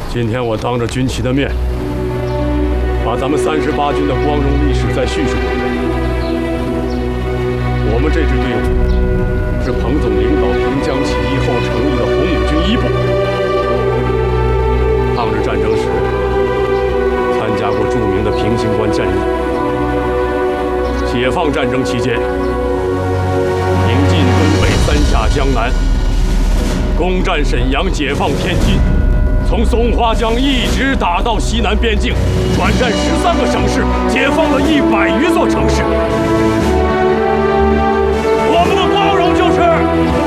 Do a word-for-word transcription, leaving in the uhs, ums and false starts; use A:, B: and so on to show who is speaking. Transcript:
A: 今天我当着军旗的面，把咱们三十八军的光荣历史再叙述一遍。我们这支队伍是彭总领导平江起义后成立的红五军一部。抗日战争时，参加过著名的平型关战役。解放战争期间，平晋东北三下江南，攻占沈阳，解放天津。 从松花江一直打到西南边境，转战十三个省市，解放了一百余座城市。我们的光荣就是